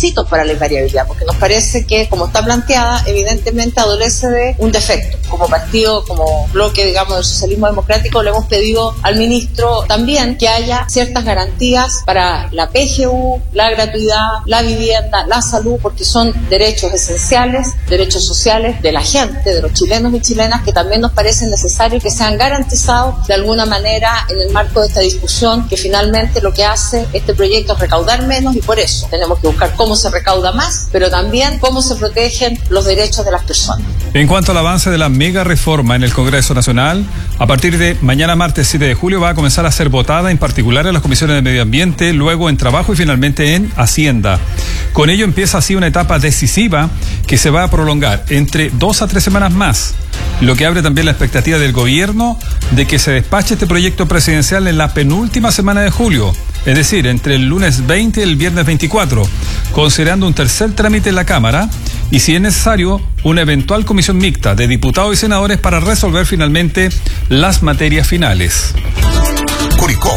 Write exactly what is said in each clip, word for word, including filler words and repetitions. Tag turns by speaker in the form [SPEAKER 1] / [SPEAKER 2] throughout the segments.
[SPEAKER 1] requisitos para la invariabilidad, porque nos parece que, como está planteada, evidentemente adolece de un defecto. Como partido, como bloque, digamos, del socialismo democrático, le hemos pedido al ministro también que haya ciertas garantías para la P G U, la gratuidad, la vivienda, la salud, porque son derechos esenciales, derechos sociales de la gente, de los chilenos y chilenas, que también nos parece necesario que sean garantizados de alguna manera en el marco de esta discusión, que finalmente lo que hace este proyecto es recaudar menos, y por eso tenemos que buscar cómo se recauda más, pero también cómo se protegen los derechos de las personas.
[SPEAKER 2] En cuanto al avance de la mega reforma en el Congreso Nacional, a partir de mañana martes siete de julio va a comenzar a ser votada, en particular en las comisiones de Medio Ambiente, luego en Trabajo y finalmente en Hacienda. Con ello empieza así una etapa decisiva que se va a prolongar entre dos a tres semanas más, lo que abre también la expectativa del gobierno de que se despache este proyecto presidencial en la penúltima semana de julio, es decir, entre el lunes veinte y el viernes veinticuatro, considerando un tercer trámite en la Cámara y, si es necesario, una eventual comisión mixta de diputados y senadores para resolver finalmente las materias finales.
[SPEAKER 3] Curicó.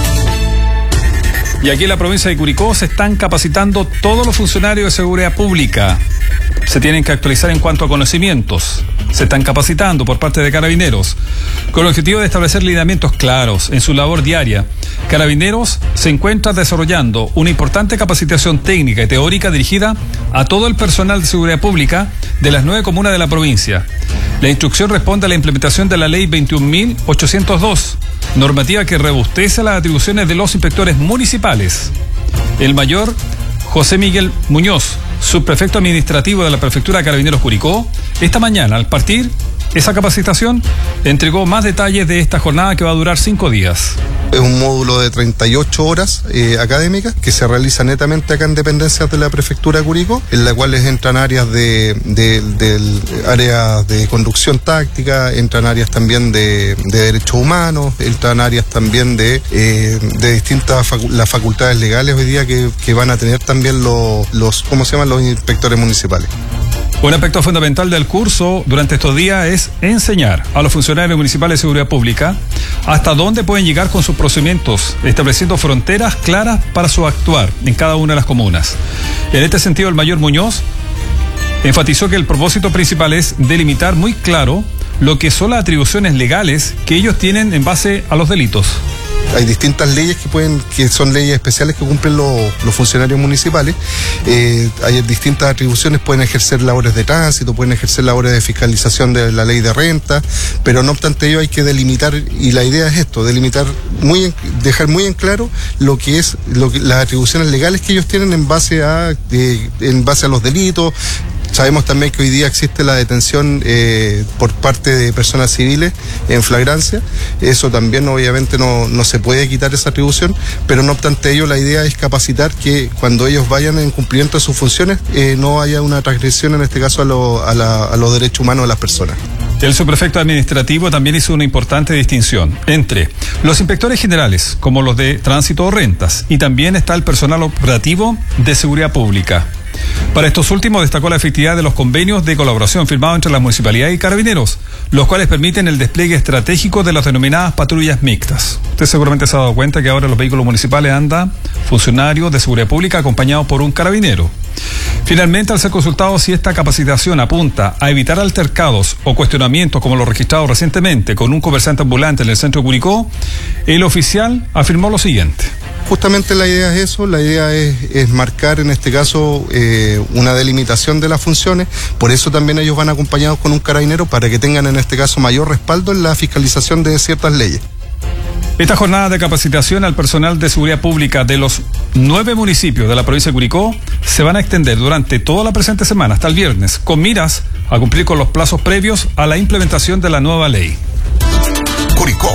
[SPEAKER 2] Y aquí en la provincia de Curicó se están capacitando todos los funcionarios de seguridad pública. Se tienen que actualizar en cuanto a conocimientos. Se están capacitando por parte de Carabineros con el objetivo de establecer lineamientos claros en su labor diaria. Carabineros se encuentra desarrollando una importante capacitación técnica y teórica dirigida a todo el personal de seguridad pública de las nueve comunas de la provincia. La instrucción responde a la implementación de la ley veintiún mil ochocientos dos, normativa que robustece las atribuciones de los inspectores municipales. El mayor José Miguel Muñoz, subprefecto administrativo de la Prefectura de Carabineros Curicó, esta mañana, al partir esa capacitación, entregó más detalles de esta jornada que va a durar cinco días.
[SPEAKER 4] Es un módulo de treinta y ocho horas eh, académicas que se realiza netamente acá en dependencias de la Prefectura de Curicó, en las cuales entran áreas de, de, de, de áreas de conducción táctica, entran áreas también de, de derechos humanos, entran áreas también de, eh, de distintas facu las facultades legales hoy día que, que van a tener también los, los, ¿cómo se llaman? Los inspectores municipales.
[SPEAKER 2] Un aspecto fundamental del curso durante estos días es enseñar a los funcionarios municipales de seguridad pública hasta dónde pueden llegar con sus procedimientos, estableciendo fronteras claras para su actuar en cada una de las comunas. En este sentido, el mayor Muñoz enfatizó que el propósito principal es delimitar muy claro lo que son las atribuciones legales que ellos tienen en base a los delitos.
[SPEAKER 4] Hay distintas leyes que pueden, que son leyes especiales que cumplen los, los funcionarios municipales. Eh, hay distintas atribuciones, pueden ejercer labores de tránsito, pueden ejercer labores de fiscalización de la ley de renta, pero no obstante ello hay que delimitar, y la idea es esto, delimitar muy, dejar muy en claro lo que es lo que, las atribuciones legales que ellos tienen en base a, eh, en base a los delitos. Sabemos también que hoy día existe la detención eh, por parte de personas civiles en flagrancia. Eso también obviamente no, no se puede quitar esa atribución, pero no obstante ello la idea es capacitar que cuando ellos vayan en cumplimiento de sus funciones eh, no haya una transgresión en este caso a, lo, a, la, a los derechos humanos de las personas.
[SPEAKER 2] El subprefecto administrativo también hizo una importante distinción entre los inspectores generales, como los de tránsito o rentas, y también está el personal operativo de seguridad pública. Para estos últimos destacó la efectividad de los convenios de colaboración firmados entre la municipalidad y Carabineros, los cuales permiten el despliegue estratégico de las denominadas patrullas mixtas. Usted seguramente se ha dado cuenta que ahora los vehículos municipales andan funcionarios de seguridad pública acompañados por un carabinero. Finalmente, al ser consultado si esta capacitación apunta a evitar altercados o cuestionamientos como los registrados recientemente con un comerciante ambulante en el centro de Curicó, el oficial afirmó lo siguiente.
[SPEAKER 4] Justamente la idea es eso, la idea es, es marcar en este caso eh, una delimitación de las funciones, por eso también ellos van acompañados con un carabinero para que tengan en este caso mayor respaldo en la fiscalización de ciertas leyes.
[SPEAKER 2] Esta jornada de capacitación al personal de seguridad pública de los nueve municipios de la provincia de Curicó se van a extender durante toda la presente semana hasta el viernes, con miras a cumplir con los plazos previos a la implementación de la nueva ley.
[SPEAKER 3] Curicó.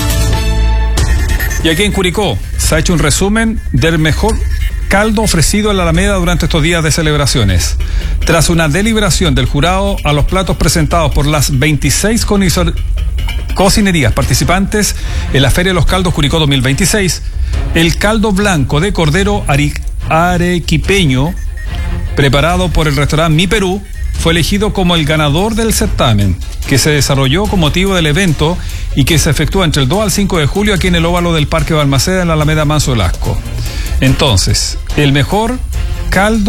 [SPEAKER 2] Y aquí en Curicó se ha hecho un resumen del mejor caldo ofrecido en la Alameda durante estos días de celebraciones. Tras una deliberación del jurado a los platos presentados por las veintiséis cocinerías participantes en la Feria de los Caldos Curicó dos mil veintiséis, el caldo blanco de cordero arequipeño, preparado por el restaurante Mi Perú, fue elegido como el ganador del certamen, que se desarrolló con motivo del evento y que se efectúa entre el dos al cinco de julio aquí en el óvalo del Parque Balmaceda en la Alameda Manso Velasco. Entonces, el mejor caldo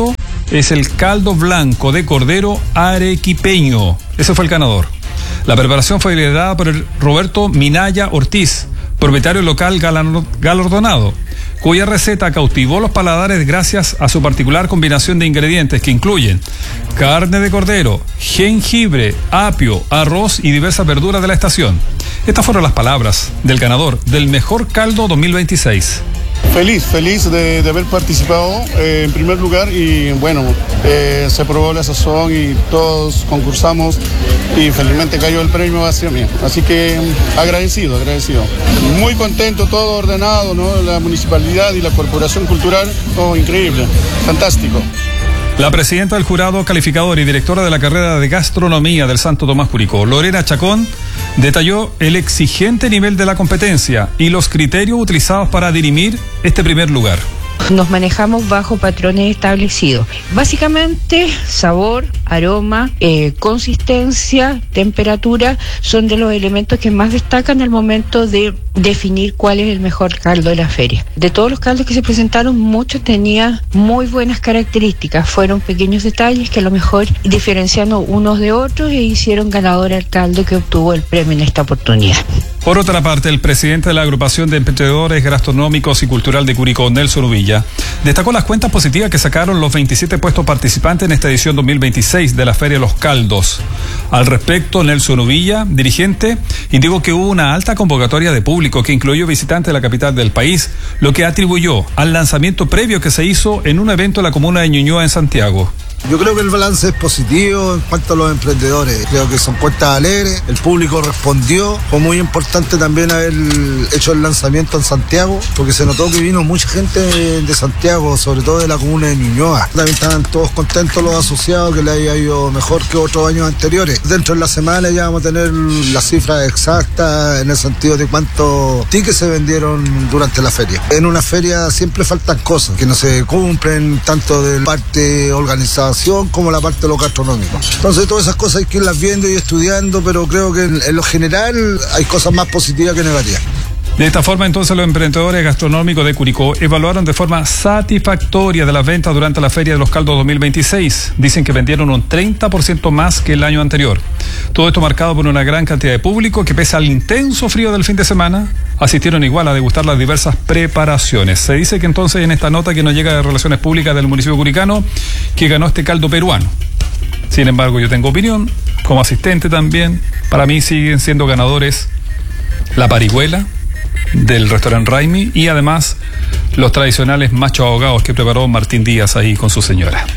[SPEAKER 2] es el caldo blanco de cordero arequipeño. Ese fue el ganador. La preparación fue liderada por el Roberto Minaya Ortiz, propietario local galardonado, cuya receta cautivó los paladares gracias a su particular combinación de ingredientes que incluyen carne de cordero, jengibre, apio, arroz y diversas verduras de la estación. Estas fueron las palabras del ganador del mejor caldo dos mil veintiséis.
[SPEAKER 5] Feliz, feliz de, de haber participado eh, en primer lugar y bueno, eh, se probó la sazón y todos concursamos y felizmente cayó el premio hacia mí. Así que agradecido, agradecido. Muy contento, todo ordenado, ¿no? La municipalidad y la corporación cultural, todo increíble, fantástico.
[SPEAKER 2] La presidenta del jurado calificador y directora de la carrera de gastronomía del Santo Tomás Curicó, Lorena Chacón, detalló el exigente nivel de la competencia y los criterios utilizados para dirimir este primer lugar.
[SPEAKER 6] Nos manejamos bajo patrones establecidos. Básicamente, sabor, aroma, eh, consistencia, temperatura son de los elementos que más destacan al momento de definir cuál es el mejor caldo de la feria. De todos los caldos que se presentaron, muchos tenían muy buenas características. Fueron pequeños detalles que a lo mejor diferenciando unos de otros e hicieron ganador al caldo que obtuvo el premio en esta oportunidad.
[SPEAKER 2] Por otra parte, el presidente de la Agrupación de Emprendedores Gastronómicos y Cultural de Curicó, Nelson Uvilla, destacó las cuentas positivas que sacaron los veintisiete puestos participantes en esta edición dos mil veintiséis de la Feria Los Caldos. Al respecto, Nelson Uvilla, dirigente, indicó que hubo una alta convocatoria de público que incluyó visitantes de la capital del país, lo que atribuyó al lanzamiento previo que se hizo en un evento en la comuna de Ñuñoa, en Santiago.
[SPEAKER 7] Yo creo que el balance es positivo en cuanto a los emprendedores. Creo que son cuentas alegres, el público respondió. Fue muy importante también haber hecho el lanzamiento en Santiago, porque se notó que vino mucha gente de Santiago, sobre todo de la comuna de Ñuñoa. También estaban todos contentos los asociados, que le haya ido mejor que otros años anteriores. Dentro de la semana ya vamos a tener las cifras exactas en el sentido de cuántos tickets se vendieron durante la feria. En una feria siempre faltan cosas que no se cumplen, tanto de la parte organizada como la parte de lo gastronómico. Entonces todas esas cosas hay que irlas viendo y estudiando, pero creo que en, en lo general hay cosas más positivas que negativas.
[SPEAKER 2] De esta forma, entonces, los emprendedores gastronómicos de Curicó evaluaron de forma satisfactoria de las ventas durante la Feria de los Caldos dos mil veintiséis. Dicen que vendieron un treinta por ciento más que el año anterior. Todo esto marcado por una gran cantidad de público que, pese al intenso frío del fin de semana, asistieron igual a degustar las diversas preparaciones. Se dice que entonces en esta nota que nos llega de Relaciones Públicas del municipio curicano, que ganó este caldo peruano. Sin embargo, yo tengo opinión, como asistente también. Para mí siguen siendo ganadores la parihuela del restaurante Raimi y además los tradicionales machos ahogados que preparó Martín Díaz ahí con su señora.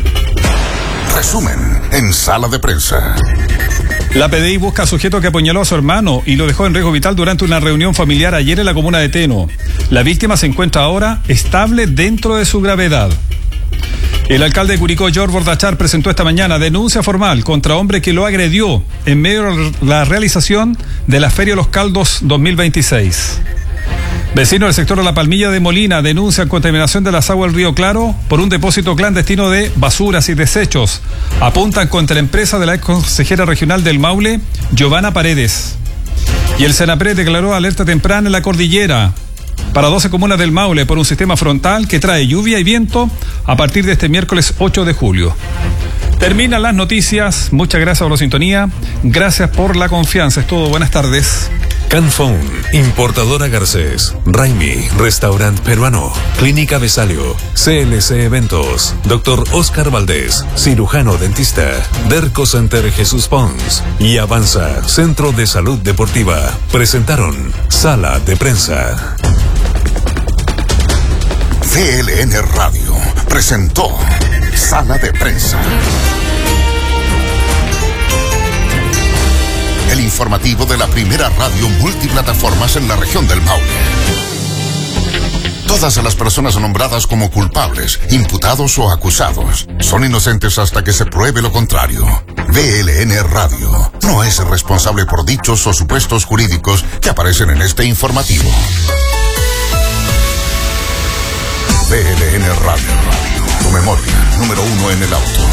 [SPEAKER 3] Resumen en Sala de Prensa.
[SPEAKER 2] La P D I busca a sujeto que apuñaló a su hermano y lo dejó en riesgo vital durante una reunión familiar ayer en la comuna de Teno. La víctima se encuentra ahora estable dentro de su gravedad. El alcalde de Curicó, George Bordachar, presentó esta mañana denuncia formal contra hombre que lo agredió en medio de la realización de la Feria de los Caldos dos mil veintiséis. Vecinos del sector de La Palmilla de Molina denuncian contaminación de las aguas del Río Claro por un depósito clandestino de basuras y desechos. Apuntan contra la empresa de la ex consejera regional del Maule, Giovanna Paredes. Y el Senapred declaró alerta temprana en la cordillera para doce comunas del Maule por un sistema frontal que trae lluvia y viento a partir de este miércoles ocho de julio. Terminan las noticias. Muchas gracias por la sintonía. Gracias por la confianza. Es todo. Buenas tardes.
[SPEAKER 8] Canfón, importadora Garcés, Raimi, restaurante peruano, Clínica Besalio, C L C Eventos, Doctor Oscar Valdés, cirujano dentista, Derco Center Jesús Pons y Avanza, Centro de Salud Deportiva, presentaron Sala de Prensa.
[SPEAKER 3] C L N Radio presentó Sala de Prensa. El informativo de la primera radio multiplataformas en la región del Maule. Todas las personas nombradas como culpables, imputados o acusados son inocentes hasta que se pruebe lo contrario. V L N Radio no es responsable por dichos o supuestos jurídicos que aparecen en este informativo. V L N Radio, tu memoria número uno en el auto.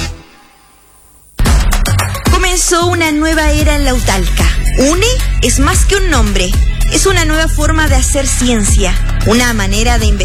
[SPEAKER 9] Comenzó una nueva era en Lautalca. U N E es más que un nombre, es una nueva forma de hacer ciencia, una manera de investigar